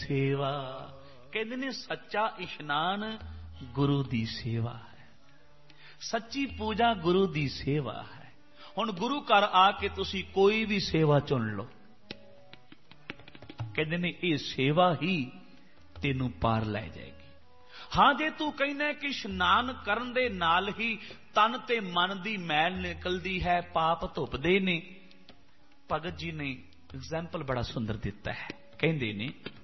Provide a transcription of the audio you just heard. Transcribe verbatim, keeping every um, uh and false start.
सेवा। कहते ने सच्चा इशनान गुरु दी सेवा है, सच्ची पूजा गुरु दी सेवा है। हुण गुरु घर आके तुसी कोई भी सेवा चुन लो, कहते ने ये सेवा ही तेनू पार लै जाएगी। हाँ जे तू कहना कि इशनान करन दे नाल ही तन ते मन दी मैल निकलदी है, पाप धुपदे ने, भगत जी ने एग्जाम्पल बड़ा सुंदर दिता है। कहते ने